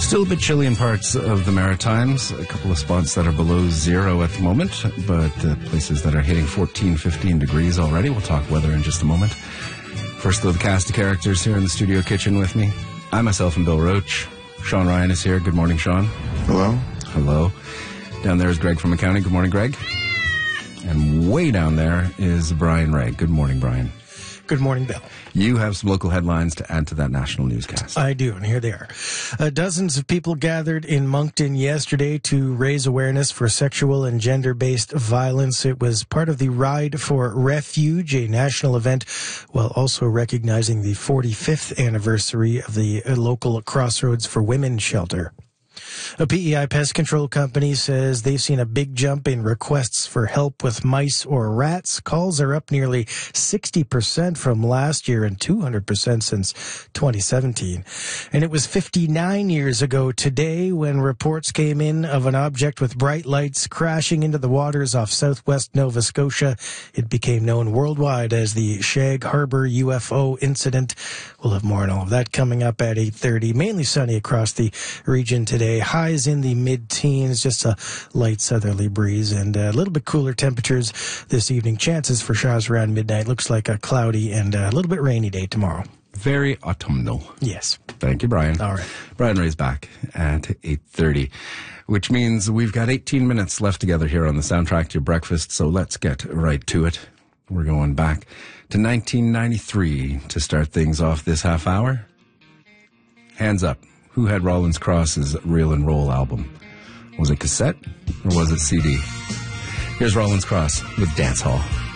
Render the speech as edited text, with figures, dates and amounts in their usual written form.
Still a bit chilly in parts of the Maritimes. A couple of spots that are below zero at the moment, but places that are hitting 14, 15 degrees already. We'll talk weather in just a moment. First, though, the cast of characters here in the studio kitchen with me. I myself am Bill Roach. Sean Ryan is here. Good morning, Sean. Hello. Hello. Down there is Greg from accounting. Good morning, Greg. And way down there is Brian Ray. Good morning, Brian. Good morning, Bill. You have some local headlines to add to that national newscast. I do, and here they are. Dozens of people gathered in Moncton yesterday to raise awareness for sexual and gender-based violence. It was part of the Ride for Refuge, a national event, while also recognizing the 45th anniversary of the local Crossroads for Women shelter. A PEI pest control company says they've seen a big jump in requests for help with mice or rats. Calls are up nearly 60% from last year and 200% since 2017. And it was 59 years ago today when reports came in of an object with bright lights crashing into the waters off southwest Nova Scotia. It became known worldwide as the Shag Harbor UFO incident. We'll have more on all of that coming up at 8:30. Mainly sunny across the region today. Highs in the mid-teens, just a light southerly breeze, and a little bit cooler temperatures this evening. Chances for showers around midnight. Looks like a cloudy and a little bit rainy day tomorrow. Very autumnal. Yes. Thank you, Brian. All right. Brian Ray's back at 8:30, which means we've got 18 minutes left together here on the soundtrack to your breakfast, so let's get right to it. We're going back to 1993 to start things off this half hour. Hands up. Who had Rollins Cross's Reel and Roll album? Was it cassette or was it CD? Here's Rollins Cross with Dance Hall.